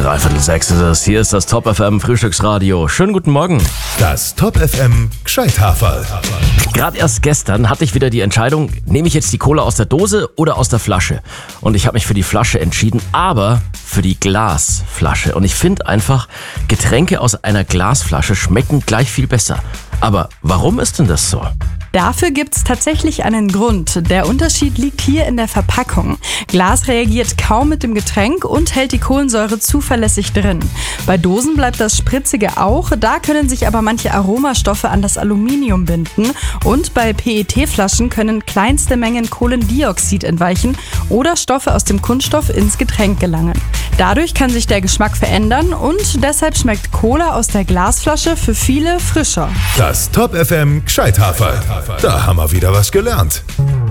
3/4 ist es. Hier ist das Top FM Frühstücksradio. Schönen guten Morgen. Das Top FM Gescheithaferl. Gerade erst gestern hatte ich wieder die Entscheidung, nehme ich jetzt die Cola aus der Dose oder aus der Flasche? Und ich habe mich für die Flasche entschieden, aber für die Glasflasche. Und ich finde einfach, Getränke aus einer Glasflasche schmecken gleich viel besser. Aber warum ist denn das so? Dafür gibt's tatsächlich einen Grund. Der Unterschied liegt hier in der Verpackung. Glas reagiert kaum mit dem Getränk und hält die Kohlensäure zuverlässig drin. Bei Dosen bleibt das Spritzige auch, da können sich aber manche Aromastoffe an das Aluminium binden. Und bei PET-Flaschen können kleinste Mengen Kohlendioxid entweichen oder Stoffe aus dem Kunststoff ins Getränk gelangen. Dadurch kann sich der Geschmack verändern und deshalb schmeckt Cola aus der Glasflasche für viele frischer. Das Top FM Gescheithaferl. Da haben wir wieder was gelernt.